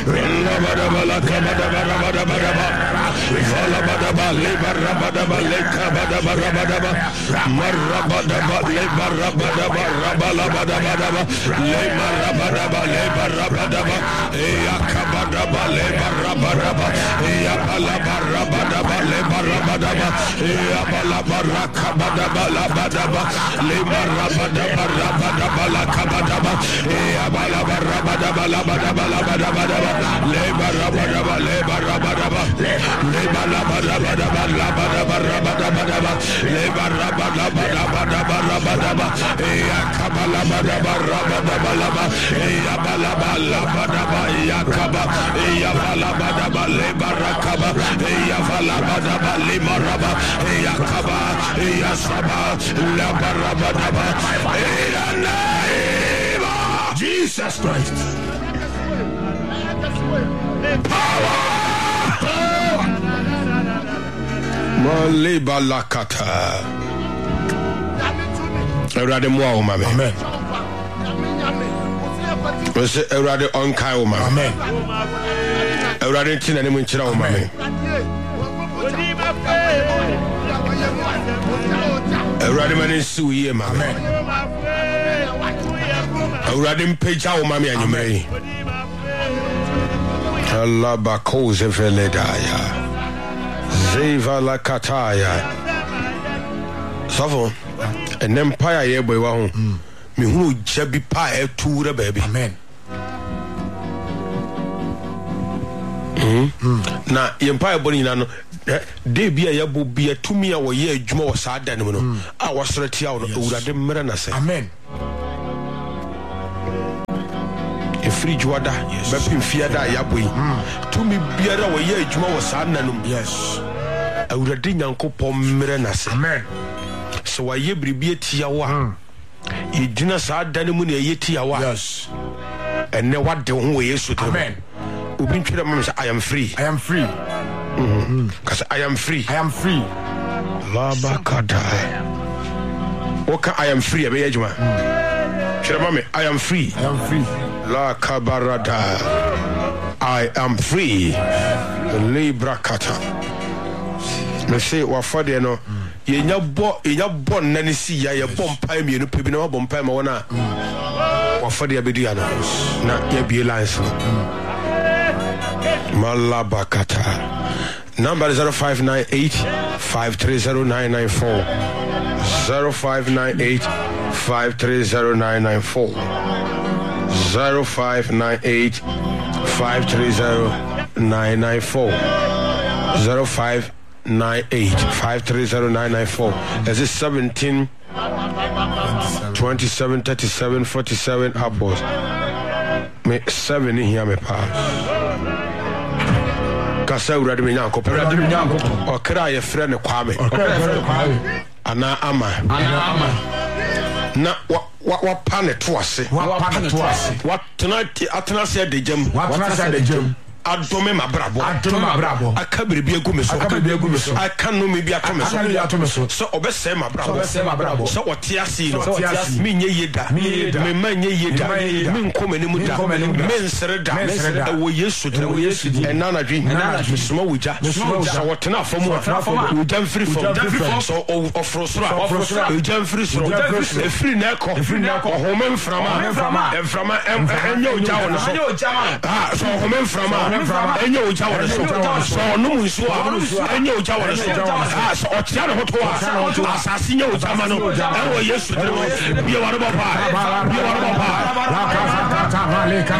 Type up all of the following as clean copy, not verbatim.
Jesus Christ. Power. Maliba lakata. Erade mo o mame. Amen. Ose erade onkai o mame. Amen. Erade ntina ne mo nchira o mame. Erade mani su ye mame. Erade mpeja o mame anyumre. Allah bakoze veledaya. Zeva la kataya. Savo. An empire ye boy wa ho. Me hu jabi pa e tuura baby. Amen. Na empire boni na no de bia ya bo bia tumi a wo ye adwuma wo saa da ne mu no a wo sreti a wo urade mmere na se. Amen. Free Juada, Bepin Fiada Yabui, Tumi Biara, where ye Juma was Sananum. Yes, I would have done Uncle Pomerenas. Amen. So I ye be Tiawa. You dinner saw Danimun Yetiawa. Yes, and now what the way is with Amen. Ubin I am free. I am free. Because I am free. I am free. Labakada. Okay, I am free. I am free. I am free. La kabarada. I am free. Libra kata. Me say wa fade no ye nya bon nani si ya ye bom pai me no pebi na bom pai ma wona wa fade ya bedu ya na ye bi lines no malabakata. Number 0598 530994 0598 530994 0598 530994 0598 530994. Is it 17 27 37 47 apples? Me 7 here me pass. Kasa urade me nyanko. Okra ye frɛ ne Kwame. Ana ama. Na wa pane to ase. What tonight atena se de jam. Adome mabrabo. Akabere bi agu me so. Aka no me bi atome so. So obese mabrabo. So otiasi no. Me nye yeda. Me manye yeda. Me nkome ne mu da. Me nsere da. Wo Yesu de. Enana dwi. Suma wuja. So wotena afomu. Wuja mfiri fom. So ofrosura. Wuja mfiri so. Efiri na ekọ. Ohome mframa. Emframa enye uja wona so. Ah, so ohome mframa. Enye uja wona so. So no munsu a enye uja wona so. Ah, so otia no hoto a. Asasi nye uja ma no. Ewo Yesu de. Bi waro ba pa. La ka maleka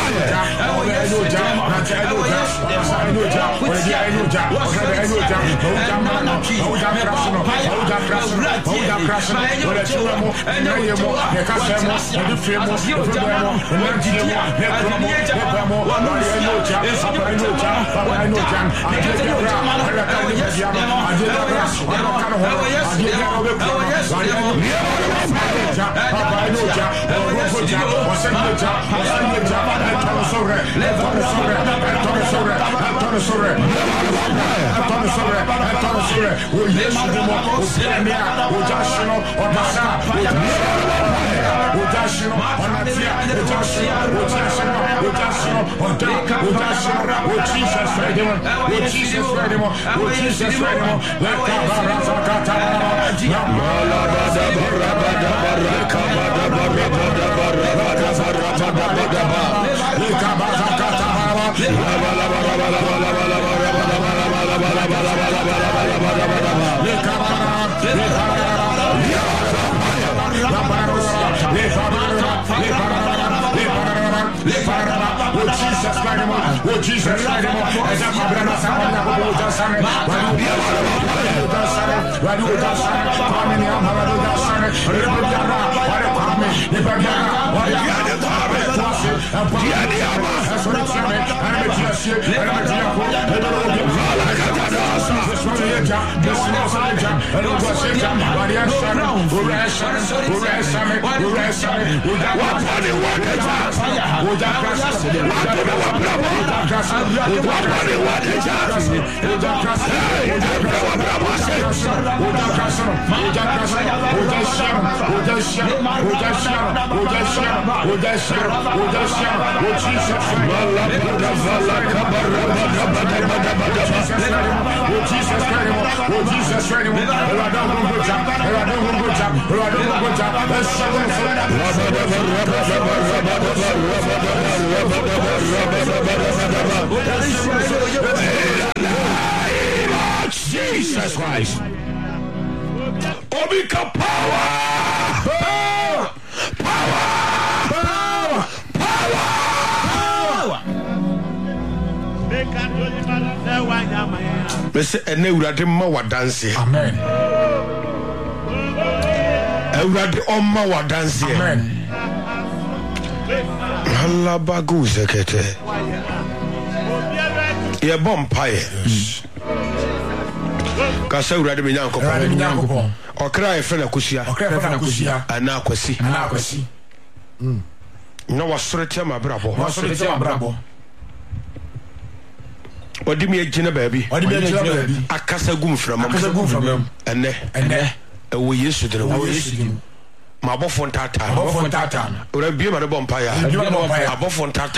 Jesus Christ. Obika power. Mese ene urade ma wadanse. Amen. Urade omma wadanse. Amen. Allah bagu zekete. Ye bompaye. Kasa urade me nyankopon. Okra e fe na kusia. Ana kwasi. No wasorete ma brabo. Odi me agina baabi. Akasa gum fram. Ene. Ewo Yesu de wo. Ma bofo ntata. Ora bie ma de bompaya. Abofo ntata.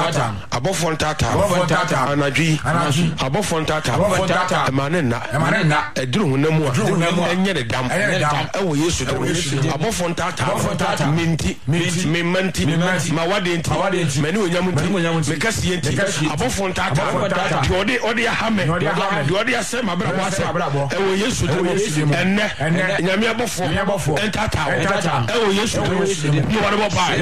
Anadwi. Abofo ntata. Emanena. Eduru hunamu a. Enye de dam. Ewo Yesu de wo. Abofo ntata. Minti. Ma wade nti. Mani onyam nti. Mekasi nti. Abofo ntata. Odi ahame. Odi asema brabo. Ewo Yesu de wo. Enne. Nyame abofo. Ntata. Oh, yes, you are about by.